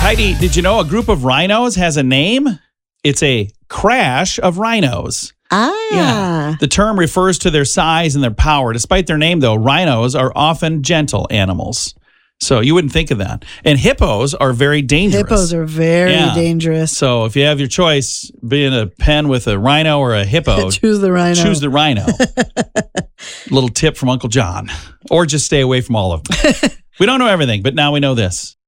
Heidi, did you know a group of rhinos has a name? It's a crash of rhinos. Yeah. The term refers to their size and their power. Despite their name, though, rhinos are often gentle animals. So you wouldn't think of that. And hippos are very dangerous. Hippos are very dangerous. So if you have your choice, be in a pen with a rhino or a hippo, choose the rhino. Choose the rhino. Little tip from Uncle John. Or just stay away from all of them. We don't know everything, but now we know this.